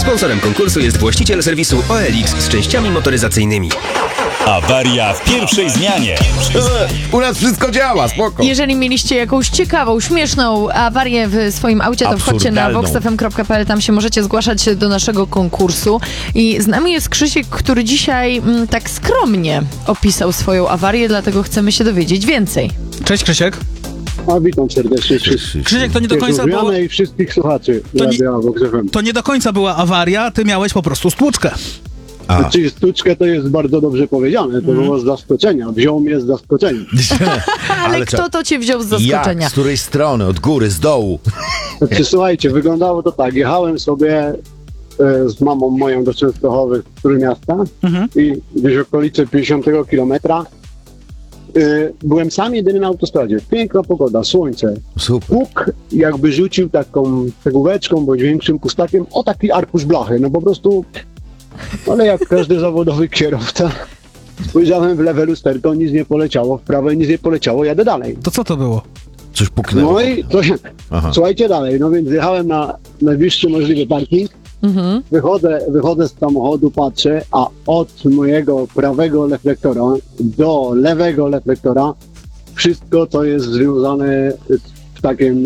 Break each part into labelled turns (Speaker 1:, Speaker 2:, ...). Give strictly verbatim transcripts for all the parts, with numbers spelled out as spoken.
Speaker 1: Sponsorem konkursu jest właściciel serwisu O L X z częściami motoryzacyjnymi.
Speaker 2: Awaria w pierwszej zmianie.
Speaker 3: U nas wszystko działa, spoko.
Speaker 4: Jeżeli mieliście jakąś ciekawą, śmieszną awarię w swoim aucie, to wchodźcie na
Speaker 3: Absurdalną.
Speaker 4: vox f m kropka p l, tam się możecie zgłaszać do naszego konkursu. I z nami jest Krzysiek, który dzisiaj mm, tak skromnie opisał swoją awarię, dlatego chcemy się dowiedzieć więcej.
Speaker 5: Cześć Krzysiek.
Speaker 6: A witam serdecznie wszystkich.
Speaker 5: Krzysiek, to nie do końca było,
Speaker 6: Rozwiane i wszystkich słuchaczy.
Speaker 5: To nie-
Speaker 6: Radia Vox F M.
Speaker 5: to nie do końca była awaria, ty miałeś po prostu stłuczkę.
Speaker 3: A.
Speaker 6: Znaczy sztuczkę to jest bardzo dobrze powiedziane. To było z zaskoczenia. Wziął mnie z zaskoczenia.
Speaker 4: Ale,
Speaker 3: co-
Speaker 4: kto to cię wziął z zaskoczenia?
Speaker 3: Jak? Z której strony? Od góry, z dołu?
Speaker 6: Znaczy, słuchajcie, wyglądało to tak. Jechałem sobie e, z mamą moją do Częstochowy, w Trójmiasta
Speaker 5: Mhm.
Speaker 6: i gdzieś w okolice pięćdziesiątego kilometra e, byłem sam jedyny na autostradzie. Piękna pogoda, słońce.
Speaker 3: Super.
Speaker 6: Puk jakby rzucił taką cegóweczką bądź większym pustakiem o taki arkusz blachy. No po prostu, ale jak każdy zawodowy kierowca, spojrzałem w lewe lusterko, nic nie poleciało, w prawe nic nie poleciało, jadę dalej.
Speaker 5: To co to było?
Speaker 3: Coś puknęło.
Speaker 6: No i to się,
Speaker 3: Aha.
Speaker 6: słuchajcie dalej, no więc jechałem na najbliższy możliwy parking,
Speaker 4: Mhm.
Speaker 6: wychodzę, wychodzę z samochodu, patrzę, a od mojego prawego reflektora do lewego reflektora wszystko, co jest związane z takim,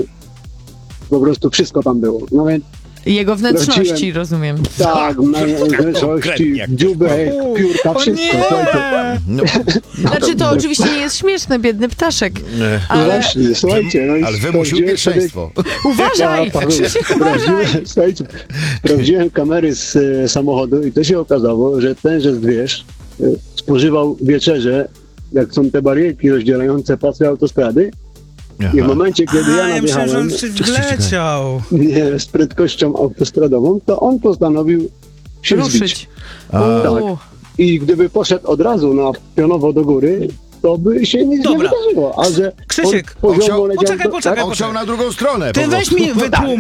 Speaker 6: po prostu wszystko tam było. No więc
Speaker 4: Jego wnętrzności,
Speaker 6: Wróciłem.
Speaker 4: rozumiem.
Speaker 6: tak, wnętrzności,
Speaker 3: konkretnie.
Speaker 6: dziubek, piórka,
Speaker 5: O
Speaker 6: wszystko.
Speaker 5: nie!
Speaker 6: Słuchajcie.
Speaker 3: No,
Speaker 4: Znaczy to oczywiście nie jest śmieszne, biedny ptaszek.
Speaker 3: e,
Speaker 6: No
Speaker 4: Ale
Speaker 6: właśnie, słuchajcie, no i
Speaker 3: ale wymusił
Speaker 6: sprawdziłem sobie-
Speaker 3: pierwszeństwo.
Speaker 4: uważaj!
Speaker 6: Ja, Paweł,
Speaker 4: Krzysiek,
Speaker 6: sprawdziłem,
Speaker 4: uważaj!
Speaker 6: słuchajcie, sprawdziłem kamery z e, samochodu i to się okazało, że tenże zwierz e, spożywał wieczerze, jak są te barierki rozdzielające pasy autostrady i w momencie, kiedy ja
Speaker 5: A, ja myślałem, że
Speaker 6: nadjechałem
Speaker 5: on się wleciał.
Speaker 6: nie, z prędkością autostradową, to on postanowił się zbić.
Speaker 4: Ruszyć.
Speaker 3: A,
Speaker 4: U.
Speaker 6: I gdyby poszedł od razu na pionowo do góry, to by się nic
Speaker 5: Dobra.
Speaker 6: nie wydarzyło. A że
Speaker 5: Krzysiek,
Speaker 6: on poziomo
Speaker 3: chciał-
Speaker 6: leciał
Speaker 5: poczekaj,
Speaker 6: do,
Speaker 5: poczekaj.
Speaker 3: on chciał na drugą stronę.
Speaker 5: Ty
Speaker 3: po
Speaker 5: weź
Speaker 3: prostu.
Speaker 5: mi wytłumacz.